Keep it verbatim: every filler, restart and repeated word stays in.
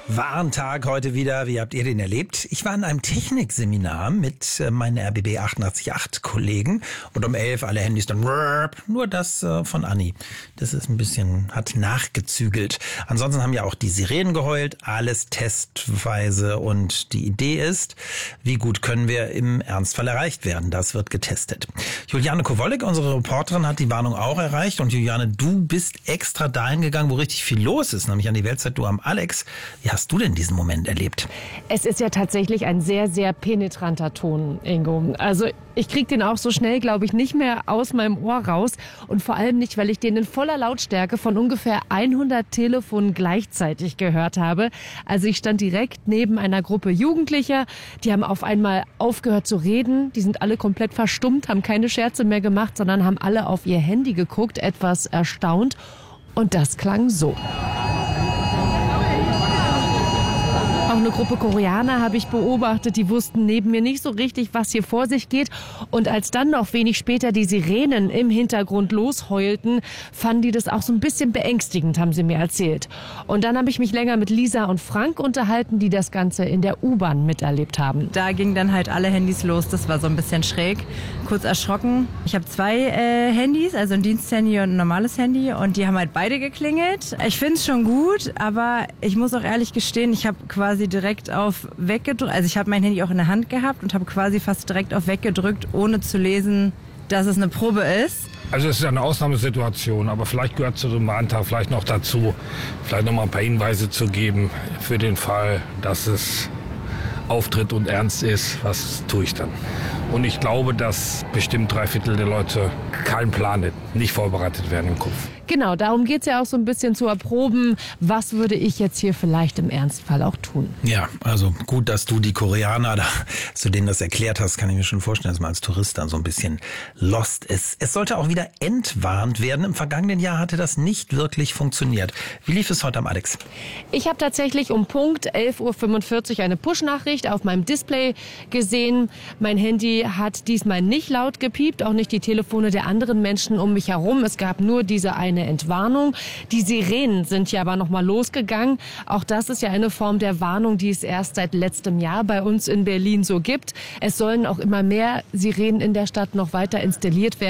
Warntag heute wieder. Wie habt ihr den erlebt? Ich war in einem Technikseminar mit äh, meinen R B B achtundachtzig Komma acht Kollegen und um elf alle Handys dann nur das äh, von Anni. Das ist ein bisschen, hat nachgezügelt. Ansonsten haben ja auch die Sirenen geheult, alles testweise und die Idee ist, wie gut können wir im Ernstfall erreicht werden. Das wird getestet. Juliane Kowolek, unsere Reporterin, hat die Warnung auch erreicht und Juliane, du bist extra dahin gegangen, wo richtig viel los ist, nämlich an die Weltzeit, du am Alex. Wie hast du denn diesen Moment erlebt? Es ist ja tatsächlich ein sehr, sehr penetranter Ton, Ingo. Also ich kriege den auch so schnell, glaube ich, nicht mehr aus meinem Ohr raus. Und vor allem nicht, weil ich den in voller Lautstärke von ungefähr hundert Telefonen gleichzeitig gehört habe. Also ich stand direkt neben einer Gruppe Jugendlicher. Die haben auf einmal aufgehört zu reden. Die sind alle komplett verstummt, haben keine Scherze mehr gemacht, sondern haben alle auf ihr Handy geguckt, etwas erstaunt. Und das klang so. Auch eine Gruppe Koreaner habe ich beobachtet, die wussten neben mir nicht so richtig, was hier vor sich geht. Und als dann noch wenig später die Sirenen im Hintergrund losheulten, fanden die das auch so ein bisschen beängstigend, haben sie mir erzählt. Und dann habe ich mich länger mit Lisa und Frank unterhalten, die das Ganze in der U-Bahn miterlebt haben. Da gingen dann halt alle Handys los, das war so ein bisschen schräg, kurz erschrocken. Ich habe zwei äh, Handys, also ein Diensthandy und ein normales Handy und die haben halt beide geklingelt. Ich finde es schon gut, aber ich muss auch ehrlich gestehen, ich habe quasi direkt auf weggedrückt. Also ich habe mein Handy auch in der Hand gehabt und habe quasi fast direkt auf weggedrückt, ohne zu lesen, dass es eine Probe ist. Also es ist eine Ausnahmesituation, aber vielleicht gehört zu dem Warntag vielleicht noch dazu, vielleicht noch mal ein paar Hinweise zu geben für den Fall, dass es auftritt und ernst ist. Was tue ich dann? Und ich glaube, dass bestimmt drei Viertel der Leute keinen Plan hätten, nicht vorbereitet werden im Kopf. Genau, darum geht es ja auch so ein bisschen zu erproben, was würde ich jetzt hier vielleicht im Ernstfall auch tun. Ja, also gut, dass du die Koreaner, da, dass du denen das erklärt hast, kann ich mir schon vorstellen, dass man als Tourist dann so ein bisschen lost ist. Es sollte auch wieder entwarnt werden. Im vergangenen Jahr hatte das nicht wirklich funktioniert. Wie lief es heute am Alex? Ich habe tatsächlich um Punkt elf Uhr fünfundvierzig eine Push-Nachricht auf meinem Display gesehen. Mein Handy hat diesmal nicht laut gepiept, auch nicht die Telefone der anderen Menschen um mich herum. Es gab nur diese eine Entwarnung. Die Sirenen sind ja aber noch mal losgegangen. Auch das ist ja eine Form der Warnung, die es erst seit letztem Jahr bei uns in Berlin so gibt. Es sollen auch immer mehr Sirenen in der Stadt noch weiter installiert werden.